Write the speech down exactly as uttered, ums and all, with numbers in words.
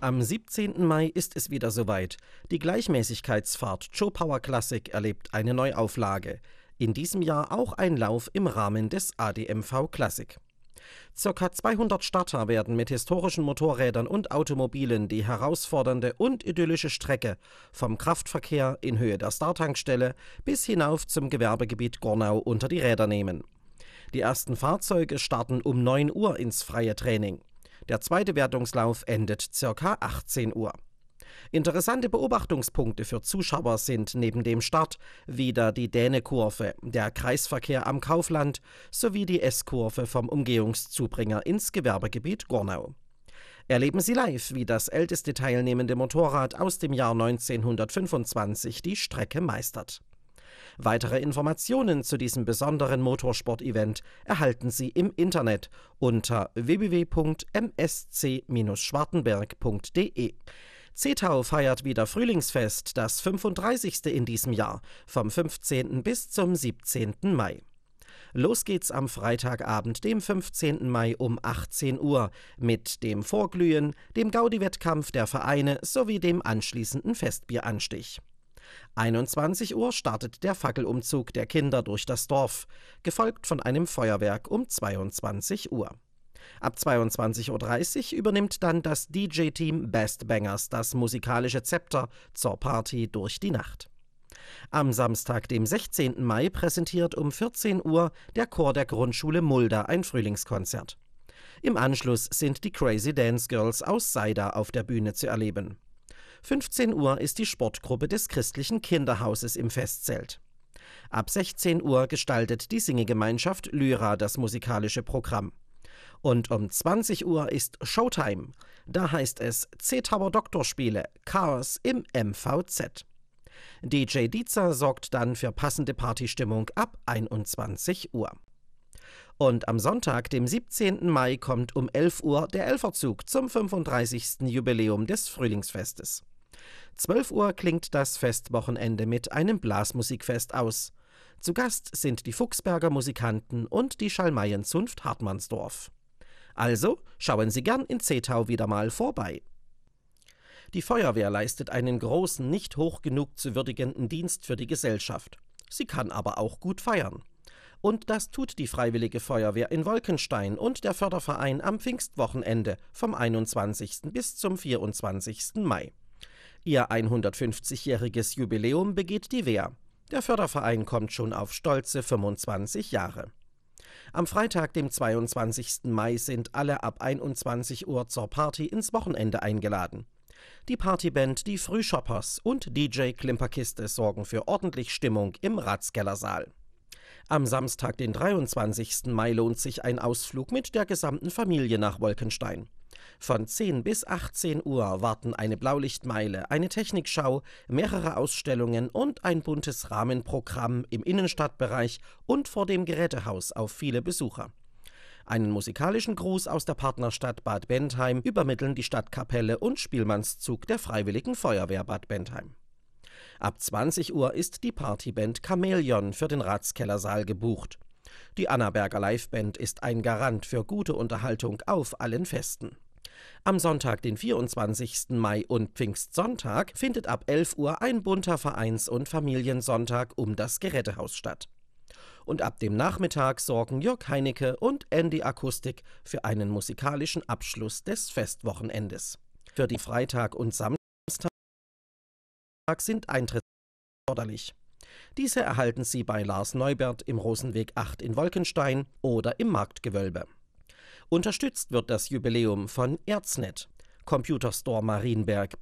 Am siebzehnten Mai ist es wieder soweit. Die Gleichmäßigkeitsfahrt Joe Power Classic erlebt eine Neuauflage. In diesem Jahr auch ein Lauf im Rahmen des A D M V Classic. Circa zweihundert Starter werden mit historischen Motorrädern und Automobilen die herausfordernde und idyllische Strecke vom Kraftverkehr in Höhe der Starttankstelle bis hinauf zum Gewerbegebiet Gornau unter die Räder nehmen. Die ersten Fahrzeuge starten um neun Uhr ins freie Training. Der zweite Wertungslauf endet ca. achtzehn Uhr. Interessante Beobachtungspunkte für Zuschauer sind neben dem Start wieder die Däne-Kurve, der Kreisverkehr am Kaufland sowie die S-Kurve vom Umgehungszubringer ins Gewerbegebiet Gornau. Erleben Sie live, wie das älteste teilnehmende Motorrad aus dem Jahr neunzehnhundertfünfundzwanzig die Strecke meistert. Weitere Informationen zu diesem besonderen Motorsport-Event erhalten Sie im Internet unter w w w punkt m s c Bindestrich schwartenberg punkt d e. Zetau feiert wieder Frühlingsfest, das fünfunddreißigste in diesem Jahr, vom fünfzehnten bis zum siebzehnten Mai. Los geht's am Freitagabend, dem fünfzehnten Mai um achtzehn Uhr mit dem Vorglühen, dem Gaudi-Wettkampf der Vereine sowie dem anschließenden Festbieranstich. einundzwanzig Uhr startet der Fackelumzug der Kinder durch das Dorf, gefolgt von einem Feuerwerk um zweiundzwanzig Uhr. Ab zweiundzwanzig Uhr dreißig übernimmt dann das D J-Team Best Bangers das musikalische Zepter zur Party durch die Nacht. Am Samstag, dem sechzehnten Mai, präsentiert um vierzehn Uhr der Chor der Grundschule Mulda ein Frühlingskonzert. Im Anschluss sind die Crazy Dance Girls aus Seida auf der Bühne zu erleben. fünfzehn Uhr ist die Sportgruppe des christlichen Kinderhauses im Festzelt. Ab sechzehn Uhr gestaltet die Singegemeinschaft Lyra das musikalische Programm. Und um zwanzig Uhr ist Showtime. Da heißt es C-Tower Doktorspiele, Chaos im M V Z. D J Dietzer sorgt dann für passende Partystimmung ab einundzwanzig Uhr. Und am Sonntag, dem siebzehnten Mai, kommt um elf Uhr der Elferzug zum fünfunddreißigsten Jubiläum des Frühlingsfestes. zwölf Uhr klingt das Festwochenende mit einem Blasmusikfest aus. Zu Gast sind die Fuchsberger Musikanten und die Schalmeienzunft Hartmannsdorf. Also schauen Sie gern in Zetau wieder mal vorbei. Die Feuerwehr leistet einen großen, nicht hoch genug zu würdigenden Dienst für die Gesellschaft. Sie kann aber auch gut feiern. Und das tut die Freiwillige Feuerwehr in Wolkenstein und der Förderverein am Pfingstwochenende vom einundzwanzigsten bis zum vierundzwanzigsten Mai. Ihr hundertfünfzigjähriges Jubiläum begeht die Wehr. Der Förderverein kommt schon auf stolze fünfundzwanzig Jahre. Am Freitag, dem zweiundzwanzigsten Mai, sind alle ab einundzwanzig Uhr zur Party ins Wochenende eingeladen. Die Partyband Die Frühschoppers und D J Klimperkiste sorgen für ordentlich Stimmung im Ratskellersaal. Am Samstag, den dreiundzwanzigsten Mai, lohnt sich ein Ausflug mit der gesamten Familie nach Wolkenstein. Von zehn bis achtzehn Uhr warten eine Blaulichtmeile, eine Technikschau, mehrere Ausstellungen und ein buntes Rahmenprogramm im Innenstadtbereich und vor dem Gerätehaus auf viele Besucher. Einen musikalischen Gruß aus der Partnerstadt Bad Bentheim übermitteln die Stadtkapelle und Spielmannszug der Freiwilligen Feuerwehr Bad Bentheim. Ab zwanzig Uhr ist die Partyband Chamäleon für den Ratskellersaal gebucht. Die Annaberger Liveband ist ein Garant für gute Unterhaltung auf allen Festen. Am Sonntag, den vierundzwanzigsten Mai und Pfingstsonntag, findet ab elf Uhr ein bunter Vereins- und Familiensonntag um das Gerätehaus statt. Und ab dem Nachmittag sorgen Jörg Heinecke und Andy Akustik für einen musikalischen Abschluss des Festwochenendes. Für die Freitag und Samstag sind Eintritte erforderlich. Diese erhalten Sie bei Lars Neubert im Rosenweg acht in Wolkenstein oder im Marktgewölbe. Unterstützt wird das Jubiläum von Erznet, Computerstore Marienberg